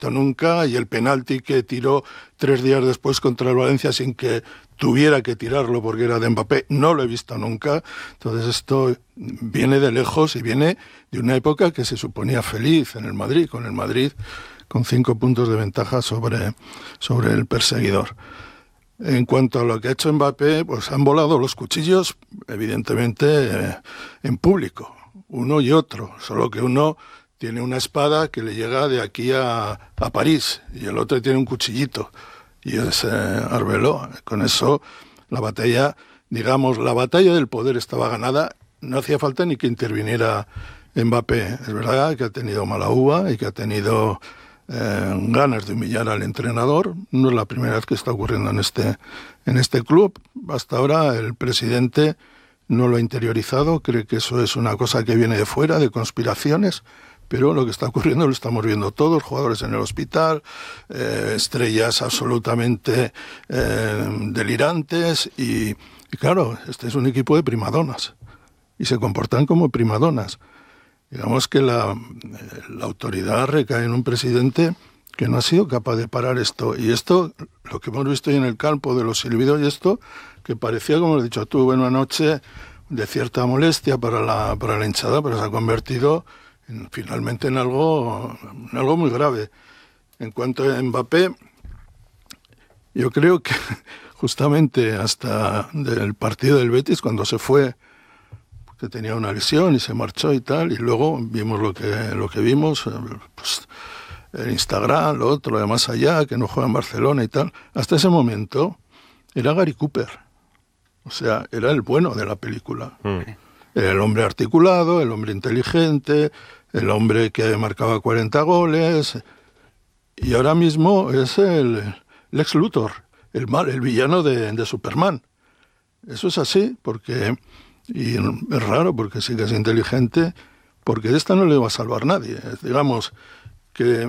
visto nunca, y el penalti que tiró 3 días después contra el Valencia sin que tuviera que tirarlo porque era de Mbappé, no lo he visto nunca. Entonces esto viene de lejos y viene de una época que se suponía feliz en el Madrid, con 5 puntos de ventaja sobre el perseguidor. En cuanto a lo que ha hecho Mbappé, pues han volado los cuchillos, evidentemente, en público, uno y otro, solo que uno tiene una espada que le llega de aquí a París y el otro tiene un cuchillito, y es Arbeloa. Con eso la batalla del poder estaba ganada, no hacía falta ni que interviniera Mbappé. Es verdad que ha tenido mala uva y que ha tenido ganas de humillar al entrenador. No es la primera vez que está ocurriendo en este club. Hasta ahora el presidente no lo ha interiorizado, cree que eso es una cosa que viene de fuera, de conspiraciones, pero lo que está ocurriendo lo estamos viendo todos, jugadores en el hospital, estrellas absolutamente delirantes, y claro, este es un equipo de primadonas y se comportan como primadonas. Digamos que la autoridad recae en un presidente que no ha sido capaz de parar esto. Y esto, lo que hemos visto hoy en el campo de los silbidos y esto, que parecía, como has dicho tú, una noche de cierta molestia para la hinchada, pero se ha convertido finalmente en algo muy grave. En cuanto a Mbappé, yo creo que justamente hasta del partido del Betis, cuando se fue, que tenía una lesión y se marchó y tal, y luego vimos lo que vimos, pues, el Instagram, lo otro, de más allá, que no juega en Barcelona y tal. Hasta ese momento era Gary Cooper, o sea, era el bueno de la película. Era el hombre articulado, el hombre inteligente, el hombre que marcaba 40 goles, y ahora mismo es el Lex Luthor, el villano de Superman. Eso es así, porque... Y es raro, porque sí que es inteligente, porque de esta no le va a salvar nadie. Digamos que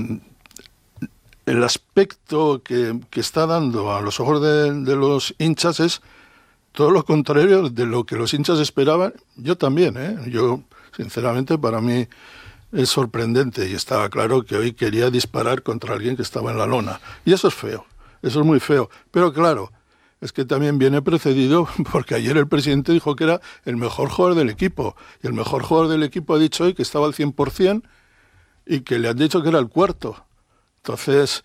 el aspecto que está dando a los ojos de los hinchas es todo lo contrario de lo que los hinchas esperaban. Yo también, yo sinceramente, para mí es sorprendente, y estaba claro que hoy quería disparar contra alguien que estaba en la lona. Y eso es feo, eso es muy feo. Pero claro, es que también viene precedido porque ayer el presidente dijo que era el mejor jugador del equipo. Y el mejor jugador del equipo ha dicho hoy que estaba al 100% y que le han dicho que era el cuarto. Entonces,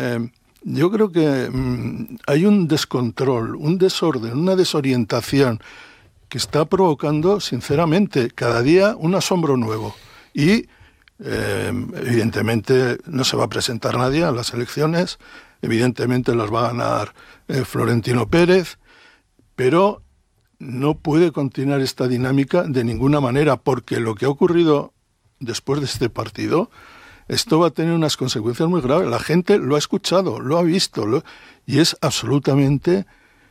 yo creo que hay un descontrol, un desorden, una desorientación que está provocando, sinceramente, cada día un asombro nuevo. Y, evidentemente, no se va a presentar nadie a las elecciones. Evidentemente las va a ganar Florentino Pérez, pero no puede continuar esta dinámica de ninguna manera, porque lo que ha ocurrido después de este partido, esto va a tener unas consecuencias muy graves. La gente lo ha escuchado, lo ha visto, y es absolutamente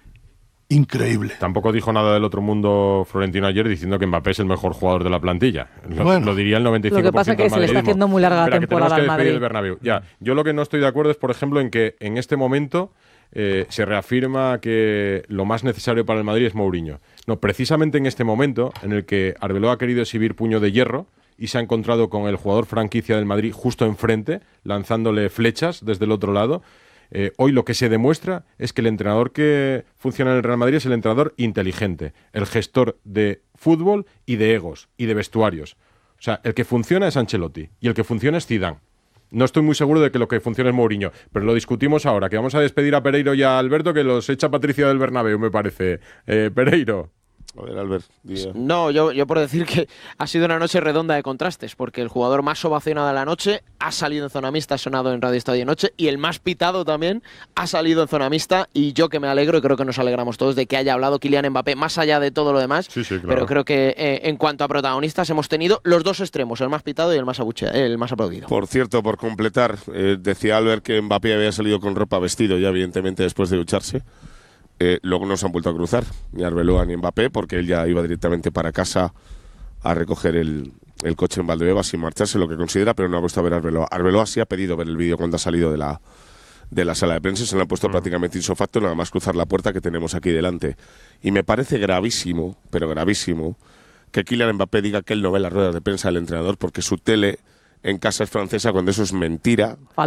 increíble. Tampoco dijo nada del otro mundo Florentino ayer diciendo que Mbappé es el mejor jugador de la plantilla. Lo diría el 95% Lo que pasa es que se le está haciendo muy larga la temporada al Madrid. El Bernabéu. Ya, yo lo que no estoy de acuerdo es, por ejemplo, en que en este momento se reafirma que lo más necesario para el Madrid es Mourinho. No, precisamente en este momento en el que Arbeloa ha querido exhibir puño de hierro y se ha encontrado con el jugador franquicia del Madrid justo enfrente, lanzándole flechas desde el otro lado. Hoy lo que se demuestra es que el entrenador que funciona en el Real Madrid es el entrenador inteligente, el gestor de fútbol y de egos y de vestuarios. O sea, el que funciona es Ancelotti y el que funciona es Zidane. No estoy muy seguro de que lo que funcione es Mourinho, pero lo discutimos ahora, que vamos a despedir a Pereiro y a Alberto, que los echa Patricia del Bernabéu, me parece. Pereiro. A ver, Albert. No, yo por decir que ha sido una noche redonda de contrastes, porque el jugador más ovacionado de la noche ha salido en zona mixta, ha sonado en Radio Estadio Noche, y el más pitado también ha salido en zona mixta, y yo que me alegro, y creo que nos alegramos todos de que haya hablado Kylian Mbappé, más allá de todo lo demás, sí, claro. Pero creo que en cuanto a protagonistas hemos tenido los dos extremos, el más pitado y el más aplaudido. Por cierto, por completar, decía Albert que Mbappé había salido con ropa vestido ya, evidentemente, después de ducharse. Luego no se han vuelto a cruzar, ni Arbeloa ni Mbappé, porque él ya iba directamente para casa a recoger el coche en Valdebeba sin marcharse, lo que considera, pero no ha puesto a ver a Arbeloa. Arbeloa sí ha pedido ver el vídeo cuando ha salido de la sala de prensa, se le ha puesto prácticamente insofacto, nada más cruzar la puerta que tenemos aquí delante. Y me parece gravísimo, pero gravísimo, que Kylian Mbappé diga que él no ve las ruedas de prensa del entrenador porque su tele en casa es francesa, cuando eso es mentira.